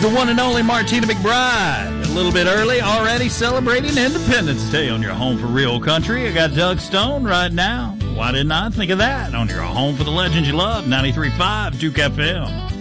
the one and only Martina McBride. A little bit early, already celebrating Independence Day on your home for real country. I got Doug Stone right now. Why didn't I think of that on your home for the legends you love, 93.5 Duke FM.